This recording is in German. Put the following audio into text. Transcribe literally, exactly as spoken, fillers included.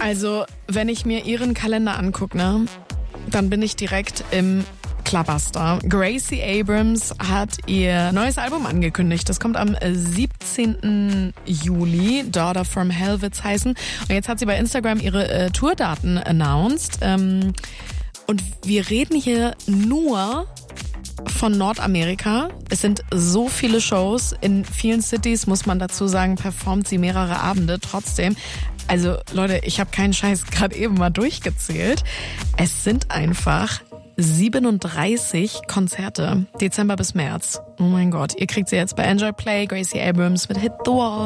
Also, wenn ich mir ihren Kalender angucke, ne, dann bin ich direkt im Clubbuster. Gracie Abrams hat ihr neues Album angekündigt. Das kommt am siebzehnten Juli. Daughter from Hell wird's heißen. Und jetzt hat sie bei Instagram ihre äh, Tourdaten announced. Ähm, und wir reden hier nur von Nordamerika. Es sind so viele Shows. In vielen Cities, muss man dazu sagen, performt sie mehrere Abende. Trotzdem, also Leute, ich habe keinen Scheiß gerade eben mal durchgezählt. Es sind einfach siebenunddreißig Konzerte. Dezember bis März. Oh mein Gott. Ihr kriegt sie jetzt bei Enjoy Play. Gracie Abrams mit Hit the Wall.